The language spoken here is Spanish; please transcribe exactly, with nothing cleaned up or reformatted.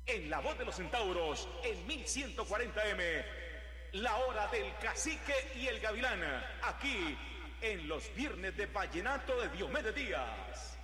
En la voz de los centauros, en mil ciento cuarenta eme, la hora del cacique y el gavilán, aquí en los viernes de vallenato de Diomedes Díaz.